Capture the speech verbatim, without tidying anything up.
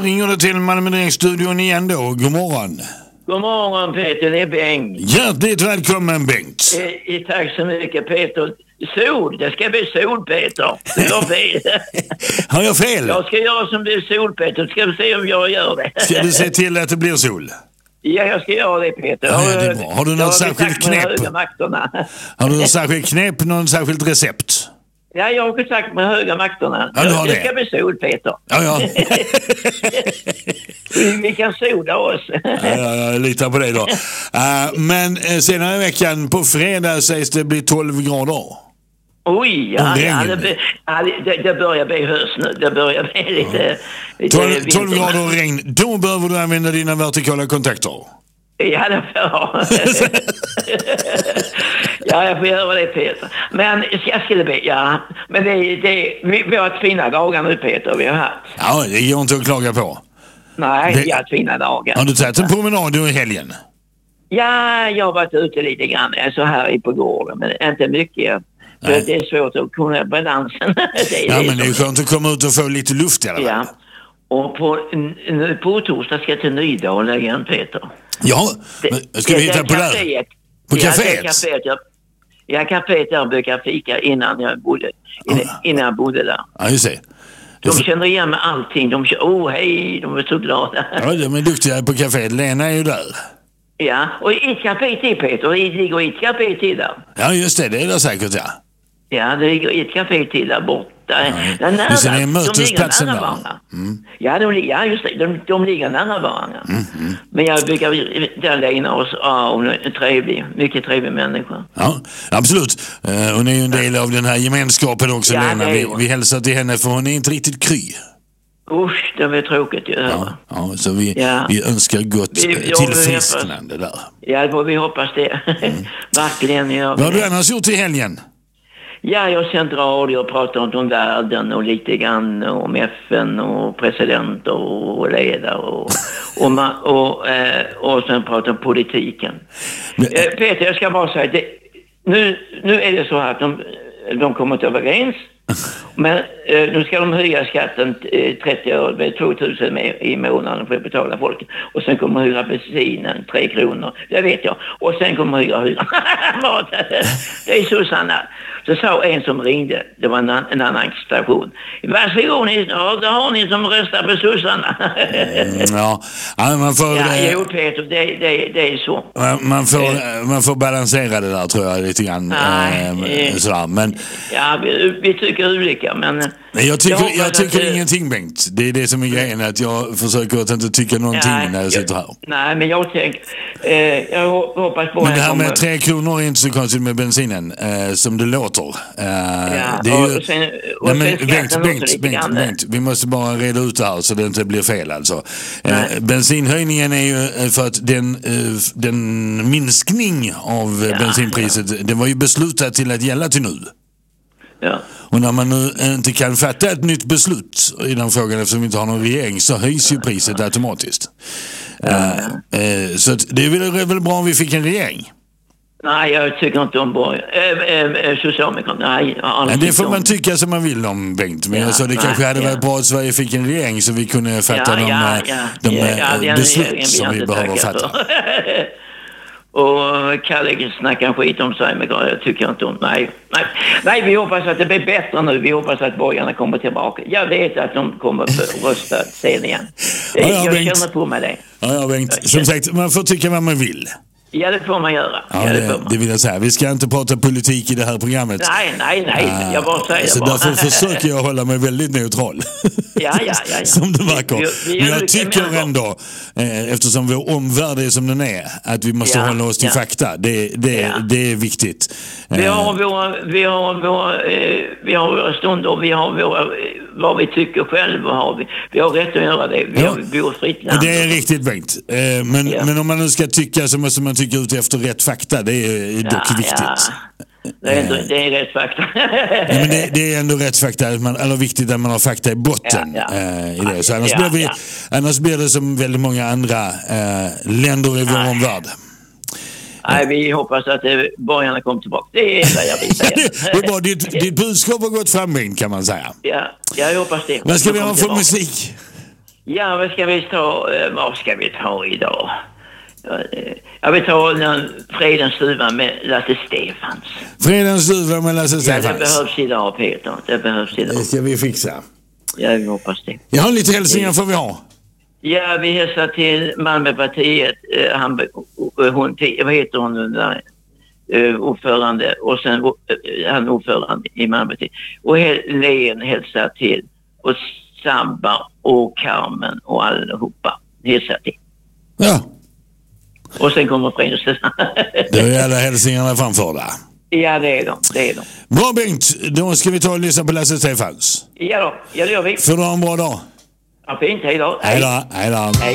Ringer du till Malmö Direkt-studion igen då? God morgon. God morgon Peter, det är Bengt. Hjärtligt välkommen Bengt. Eh, eh, tack så mycket Peter. Sol, det ska bli sol Peter. Du har fel. Har jag fel? Jag ska göra som det är sol Peter, ska vi se om jag gör det. Ska du se till att det blir sol? Ja, jag ska göra det Peter. Ja, det är bra. Har du något särskilt knep? Har du något särskilt knep, någon särskilt recept? Ja, jag har kontakt med höga makterna. Ja, du har det. det. ska bli sol Peter. Ja, ja. Vi kan soda oss. ja, ja, jag litar på dig då. Uh, men uh, senare i veckan på fredag sägs det bli tolv grader. Oj, ja, ja, det, ja det, det börjar bli höst nu. Det börjar bli lite... tolv, tolv grader och regn. Då behöver du använda dina vertikala kontakter. Ja, det får jag. Ja, jag får göra det Peter. Men jag skulle be, ja. Men det, det, vi, vi har ett fina dagar nu Peter, vi har haft. Ja, det går inte att klaga på. Nej, det... jag har ett fina dagar. Har du tagit en promenad i helgen? Ja, jag har varit ute lite grann så här på gården, men inte mycket. För det är svårt att kunna balansen. det ja, det men det är skönt att komma ut och få lite luft i alla fall. Ja, och på, på torsdag ska jag till Nydal igen Peter. Ja, men ska vi hitta på där? På kaféet? Ja, kaféet. Jag, ja, kaféet där brukar jag fika innan jag bodde, innan, innan jag bodde där. Ja, just det. De känner igen med allting. De känner, åh oh, hej, de är så glada. Ja, de är duktiga på kaféet. Lena är ju där. Ja, och ett kafé till Peter. Det ligger ett kafé till där. Ja, just det. Det är det säkert, ja. Ja, det ligger ett kafé till där borta. Ja, där nära, just det, är mötesplatsen de där. Mm. Ja, de, ja, just det. De, de ligger nära varandra. Mm, mm. Men jag brukar där Lena oss av en trevlig, mycket trevlig människa. Ja, absolut. Uh, hon är ju en del av den här gemenskapen också, ja, Lena. Vi, vi hälsar till henne för hon är inte riktigt kry. Usch, det var tråkigt att höra. Ja, ja, så vi, ja. vi önskar gott vi, tillfrisknande där. Ja, vi hoppas det. Mm. Verkligen. Ja. Vad har du annars gjort i helgen? Ja, jag har sänt radio och pratat om världen och lite grann om F N och presidenter och ledare och, och, och, och, eh, och sen pratat om politiken. Men, eh, Peter, jag ska bara säga, det, nu, nu är det så att de, de kommer inte överens. Men eh, nu ska de höja skatten eh, trettio år med två tusen i månaden för att betala folk. Och sen kommer de hyra bensinen tre kronor. Det vet jag. Och sen kommer de hyra hyra. Det är Susanna. Så sa en som ringde, det var en, en annan station. Varsågod, ni, ja, det har ni som röstar på Susanna. mm, ja, ja, man får... Ja, eh, jo Peter, det, det, det är så. Man, man, får, eh, man får balansera det där tror jag lite grann. Nej, eh, sådär, men... Ja, vi, vi tycker olika, men... Nej, jag tycker, jag jag tycker att, ingenting Bengt. Det är det som är grejen, att jag försöker att inte tycka någonting nej, när jag sitter här. Nej, men jag tänker... Eh, jag hoppas på... Men det här med tre kronor är inte så konstigt med bensinen, eh, som det låter. Eh, ja, det är ju... och sen, och nej, men Bengt, Bengt, Bengt, Bengt, Bengt, vi måste bara reda ut det här så det inte blir fel alltså. Eh, bensinhöjningen är ju för att den, eh, den minskning av ja, bensinpriset, ja. Den var ju beslutad till att gälla till nu. Ja. Och när man nu inte kan fatta ett nytt beslut i den frågan eftersom vi inte har någon regering så höjs ju priset automatiskt. Ja. Uh, uh, så det är väl, väl bra om vi fick en regering? Nej, jag tycker inte om borg. Äh, äh, Socialdemokraterna. Nej, ja, det får man tycka som man vill om Bengt. Men ja, jag sa det nej, kanske hade ja. varit bra att Sverige fick en regering så vi kunde fatta ja, de, ja, ja, de ja, ja, beslut som vi behöver fatta. Och Kalle snackar skit om sig, men jag tycker inte om nej. nej. Nej, vi hoppas att det blir bättre nu. Vi hoppas att borgarna kommer tillbaka. Jag vet att de kommer att rösta sen igen. Det, ja, ja, jag Bengt. känner på mig det. Ja, ja, Bengt. Som sagt, man får tycka vad man vill. Ja, det får man göra. Ja, ja, det, det, får man. det vill jag säga. Vi ska inte prata politik i det här programmet. Nej, nej, nej. Uh, jag bara säger så bara. därför försöker jag hålla mig väldigt neutral. Ja, ja, ja. ja. Som det verkar. Vi, vi, vi Men jag tycker ändå, eh, eftersom vår omvärld är som den är, att vi måste ja, hålla oss till ja. fakta. Det, det, ja. det är viktigt. Vi har våra, vi har våra, eh, vi har våra stunder, vi har våra, vad vi tycker själva. Har vi. vi har rätt att göra det. Vi ja. har bor fritt land. Det är riktigt Bengt. Eh, men, ja. men om man nu ska tycka så måste man tycka ut efter rätt fakta. Det är dock ja, viktigt. Ja. Det är, ändå, det är rätt fakta. ja, men det, det är ändå rätt fakta, man, eller viktigt att man har fakta i botten. Ja, ja. Äh, i det. Så annars, ja, blir vi, ja. annars blir det som väldigt många andra äh, länder i vår omvärld. Nej, vi hoppas att det, borgarna kommer tillbaka. Det är det jag vill säga. det är bara, ditt, ditt budskap har gått fram in, kan man säga. Ja, jag hoppas det. Vad ska vi ha för musik? Ja, vad ska vi ta? Vad ska vi ta idag? Jag vill ta en Fredens duva med Lasse Stefans. Fredens duva med Lasse Stefans. Ja, det behövs idag, Peter. Det behövs idag. Det ska vi fixa. Ja, jag hoppas det. Jag har lite hälsningar får vi ha. Ja, vi hälsar till Malmöpartiet. Han, hon, vad heter hon nu där? Ordförande. Och sen han ordförande i Malmöpartiet. Och Len hälsar till. Och Samba och Carmen och allihopa hälsar till. Ja. Och sen kommer Fredens. Det är alla hälsningarna framförda. Ja, det är de. Det är de. Bra Bengt, då ska vi ta och lyssna på Lasse Stefans. Ja då, ja det gör vi. Får du ha en bra dag. Ja, fint. Hej då. Hej då. Hej då.